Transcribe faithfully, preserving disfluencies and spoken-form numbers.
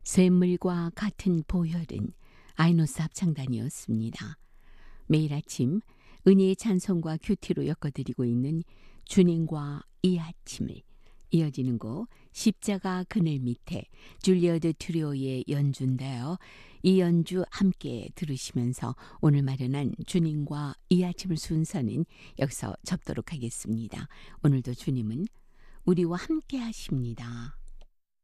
샘물과 같은 보혈은 아이노스 합창단이었습니다. 매일 아침 은혜의 찬송과 큐티로 엮어드리고 있는 주님과 이 아침을, 이어지는 곡 십자가 그늘 밑에 줄리어드 트리오의 연주인데요. 이 연주 함께 들으시면서 오늘 마련한 주님과 이 아침을 순서는 여기서 접도록 하겠습니다. 오늘도 주님은 우리와 함께 하십니다.